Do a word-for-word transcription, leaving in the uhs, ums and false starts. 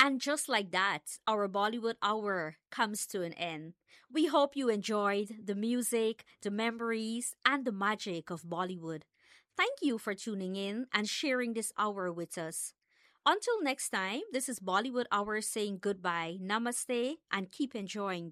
And just like that, our Bollywood hour comes to an end. We hope you enjoyed the music, the memories, and the magic of Bollywood. Thank you for tuning in and sharing this hour with us. Until next time, this is Bollywood Hour saying goodbye, namaste, and keep enjoying